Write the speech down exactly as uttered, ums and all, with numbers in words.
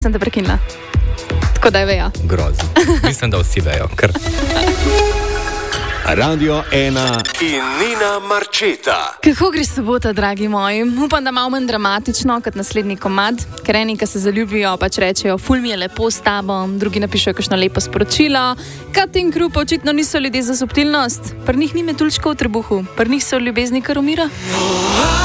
Sem te prekinila. Tako da je veja. Grozno. Mislim, da vsi vejo. Kar... Radio ena in Nina Marčeta. Kako gre sobota, dragi moji? Upam, da malo manj dramatično kot naslednji komad, ker eni, ki se zaljubijo, pač rečejo, ful mi je lepo s tabo, drugi napišejo kakšno lepo sporočilo. Cutting Crew pa očitno niso ljudje za subtilnost, pri njih ni metuljčkov v trebuhu, pri njih so ljubezni kar umira.